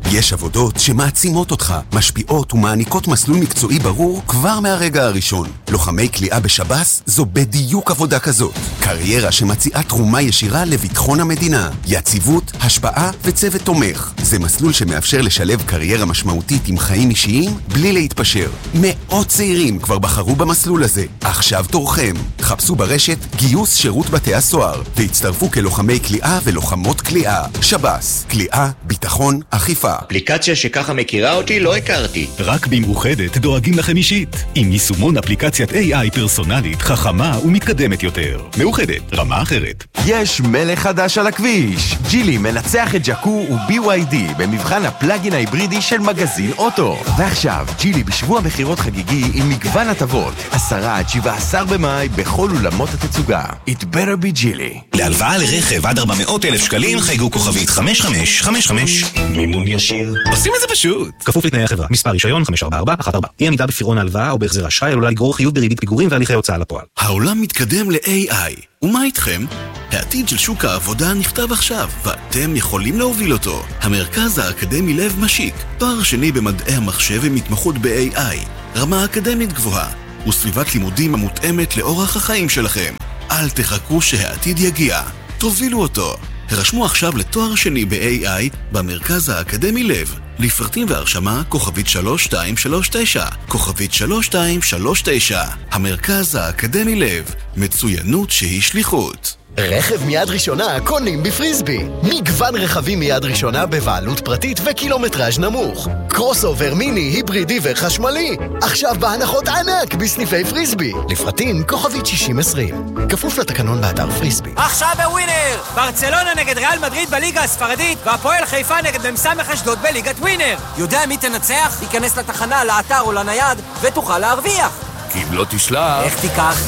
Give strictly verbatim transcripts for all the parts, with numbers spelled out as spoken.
יש עבודות שמעצימות אותך, משפיעות ומעניקות מסלול מקצועי ברור כבר מהרגע הראשון. לוחמי כליאה בשב"ס זו בדיוק עבודה כזאת. קריירה שמציעה תרומה ישירה לביטחון המדינה, יציבות, השפעה וצוות תומך. זה מסלול שמאפשר לשלב קריירה משמעותית עם חיים אישיים בלי להתפשר. מאות צעירים כבר בחרו במסלול הזה. עכשיו תורכם. חפשו ברשת גיוס שירות בתי הסוהר והצטרפו כלוחמי כליאה ולוחמות כליאה. שב"ס, כליאה, ביטחון, אכיפה. אפליקציה שככה מכירה אותי לא הכרתי. רק במאוחדת דואגים לכם אישית. עם יישומון אפליקציית איי איי פרסונלית, חכמה ומתקדמת יותר. מאוחדת, רמה אחרת. יש מלך חדש על הכביש. ג'ילי מנצח את ג'קו ו-בי וואי די במבחן הפלאגין ההיברידי של מגזין אוטו. ועכשיו, ג'ילי בשבוע מחירות חגיגי עם מגוון הטבות. עשרה עד שבעה עשר במאי בכל אולמות התצוגה. It better be ג'ילי. להלוואה לרכב עד ארבע מאות אלף שקלים חייגו כוכבית חמש חמש חמש חמש. מימון ישיר. עושים את זה פשוט. כפוף לתנאי החברה. מספר רישיון חמש ארבע ארבע אחת ארבע. אי עמידה בפירעון ההלוואה או בהחזר אשראי עלולה לגרור חיוב בריבית פיגורים והליכי הוצאה לפועל. העולם מתקדם ל-איי איי. ומה איתכם? העתיד של שוק העבודה נכתב עכשיו, ואתם יכולים להוביל אותו. המרכז האקדמי לב משיק, תואר שני במדעי המחשב עם התמחות ב-איי איי, רמה אקדמית גבוהה, וסביבת לימודים המותאמת לאורח החיים שלכם. אל תחכו שהעתיד יגיע, תובילו אותו. הרשמו עכשיו לתואר שני ב-איי איי במרכז האקדמי לב. לפרטים והרשמה כוכבית שלוש שתיים שלוש תשע, כוכבית שלוש שתיים שלוש תשע. המרכז האקדמי לב, מצוינות שהיא שליחות. רכב מיד ראשונה קונים בפריסבי. מגוון רכבים מיד ראשונה בבעלות פרטית וקילומטראז' נמוך. קרוס אובר מיני, היברידי וחשמלי. עכשיו בהנחות ענק בסניפי פריסבי. לפרטים כוכבית שישים עשרים. כפוף לתקנון באתר פריסבי. עכשיו בווינר! ברצלונה נגד ריאל מדריד בליגה הספרדית, והפועל חיפה נגד ממסמך אשדוד בליגת ווינר. יודע מי תנצח? ייכנס לתחנה, לאתר או לנייד ותוכל להרוויח. כי אם לא תשלח... איך תיקח?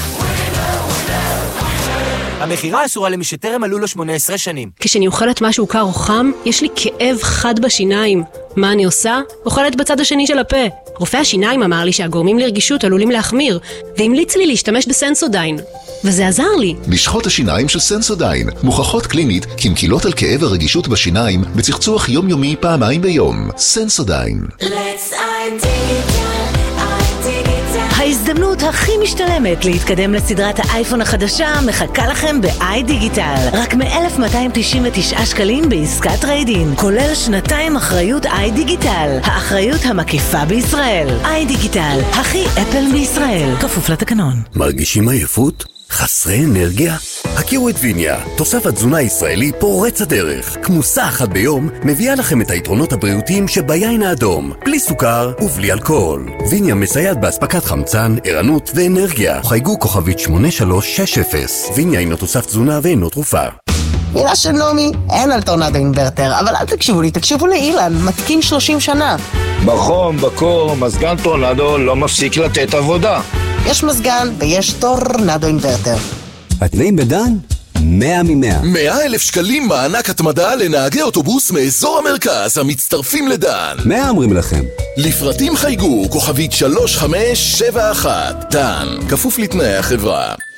המחירה אסורה למי שטרם מלאו לו שמונה עשרה שנים. כשאני אוכלת משהו קר או חם, יש לי כאב חד בשיניים. מה אני עושה? אוכלת בצד השני של הפה. רופא השיניים אמר לי שהגורמים לרגישות עלולים להחמיר, והמליץ לי להשתמש בסנסודיין. וזה עזר לי. משחות השיניים של סנסודיין מוכחות קלינית כמקילות על כאב הרגישות בשיניים בצחצוח יומיומי פעמיים ביום. סנסודיין. Let's iDigital, iDigital. ההזדמנות הכי משתלמת להתקדם לסדרת האייפון החדשה מחכה לכם ב-iDigital. רק מ-אלף מאתיים תשעים ותשעה שקלים בעסקת טריידין, כולל שנתיים אחריות iDigital, האחריות המקיפה בישראל. iDigital, הכי אפל בישראל, כפוף לתקנון. מרגישים עייפות? חסרי אנרגיה? הכירו את ויניה, תוסף תזונה ישראלי פורץ הדרך. כמוסה אחת ביום מביאה לכם את היתרונות הבריאותיים שביין האדום, בלי סוכר ובלי אלכוהול. ויניה מסייעת באספקת חמצן, ערנות ואנרגיה. חייגו כוכבית שמונה שלוש שש אפס. ויניה אינו תוסף תזונה ואינו תרופה. מילה של נעמי, אין על טורנדו אינברטר, אבל אל תקשיבו לי, תקשיבו לאילן, מתקין שלושים שנה. בחום, בקור, מזגן טורנדו לא מפסיק לתת עבודה. יש מזגן ויש טורנדו אינברטר. התנאים בדן? מאה ממאה. מאה אלף שקלים מענק התמדה לנהגי אוטובוס מאזור המרכז המצטרפים לדן. מאה אומרים לכם. לפרטים חייגו כוכבית שלוש חמש שבע אחת. דן, כפוף לתנאי החברה.